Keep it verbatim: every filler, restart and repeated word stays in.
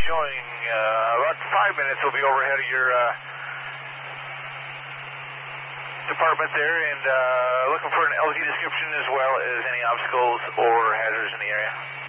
showing uh, about five minutes will be overhead of your uh, department there, and uh, looking for an L G description as well as any obstacles or hazards in the area.